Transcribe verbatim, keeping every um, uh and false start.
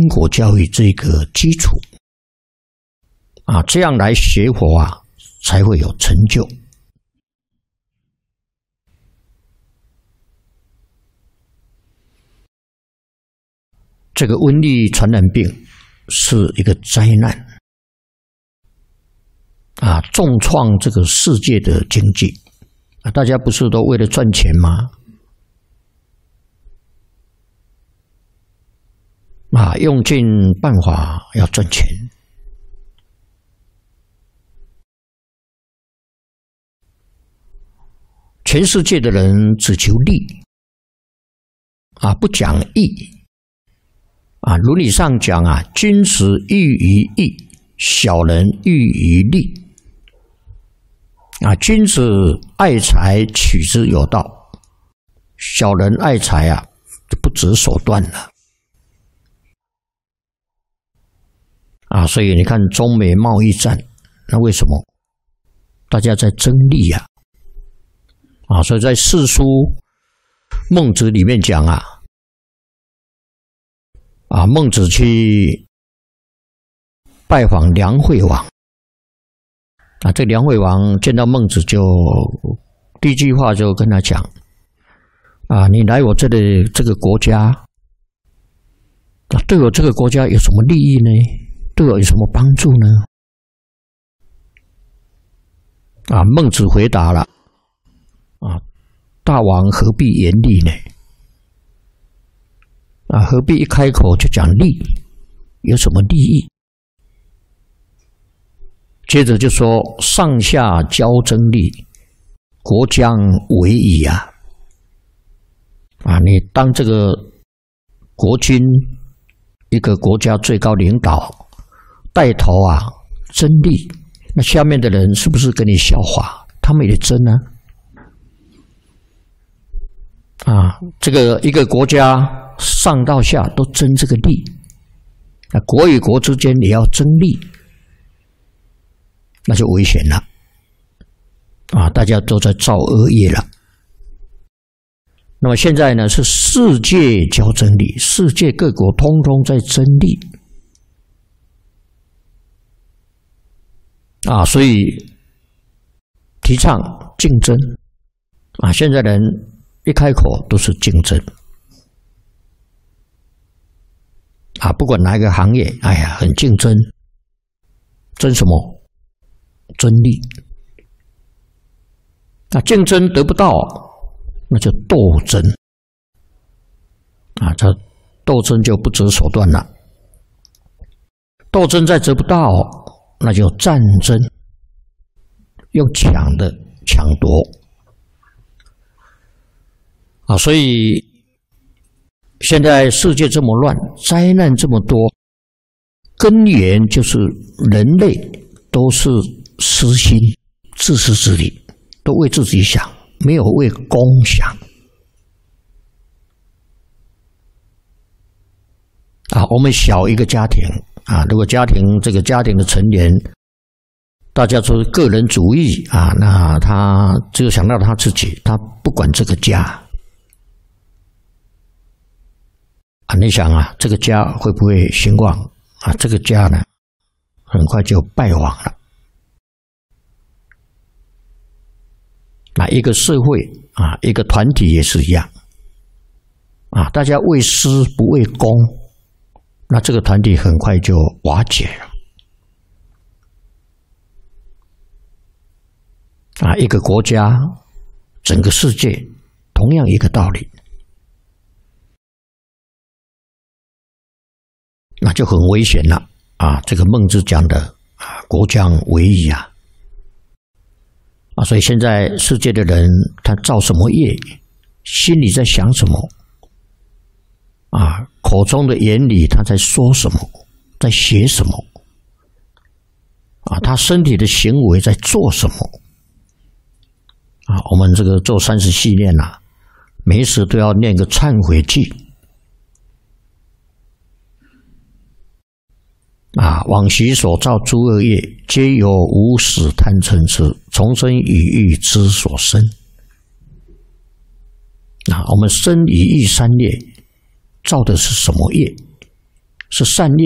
因果教育这个基础啊，这样来学佛啊，才会有成就。这个瘟疫传染病是一个灾难啊，重创这个世界的经济啊！大家不是都为了赚钱吗？啊，用尽办法要赚钱。全世界的人只求利啊，不讲义。啊，伦理上讲啊，君子喻于义，小人喻于利。啊，君子爱财，取之有道；小人爱财啊，就不择手段了。啊，所以你看中美贸易战，那为什么大家在争利呀？啊，所以在四书孟子里面讲啊。啊，孟子去拜访梁惠王，啊，这梁惠王见到孟子就第一句话就跟他讲：啊，你来我这里这个国家，啊，对我这个国家有什么利益呢？对我有什么帮助呢？啊，孟子回答了：啊，大王何必言利呢？啊，何必一开口就讲利？有什么利益？接着就说上下交争利，国将危矣啊！啊，你当这个国君，一个国家最高领导带头啊，争利，那下面的人是不是跟你笑话？他们也争呢？啊，这个一个国家。上到下都争这个利，那国与国之间也要争利，那就危险了啊！大家都在造恶业了。那么现在呢，是世界交争利，世界各国通通在争利啊，所以提倡竞争啊！现在人一开口都是竞争。啊，不管哪一个行业，哎呀，很竞争，争什么？争利。那竞争得不到，那就斗争。啊，这斗争就不择手段了。斗争再得不到，那就战争，用抢的抢夺。啊，所以。现在世界这么乱，灾难这么多，根源就是人类都是私心、自私自利，都为自己想，没有为公想。啊，我们小一个家庭啊，如果家庭这个家庭的成员，大家都是个人主义啊，那他只有想到他自己，他不管这个家。啊，你想啊，这个家会不会兴旺啊？这个家呢，很快就败亡了。那一个社会啊，一个团体也是一样啊，大家为私不为公，那这个团体很快就瓦解了。啊，一个国家，整个世界，同样一个道理。那就很危险了啊！这个孟子讲的啊，国将危矣啊！啊，所以现在世界的人他造什么业，心里在想什么啊？口中的言语他在说什么，在写什么啊？他身体的行为在做什么啊？我们这个做三十系念啊，每时都要念个忏悔记。啊，往昔所造诸恶业，皆由无始贪嗔痴，从生与欲之所生。啊，我们生与欲三业造的是什么业？ 是善念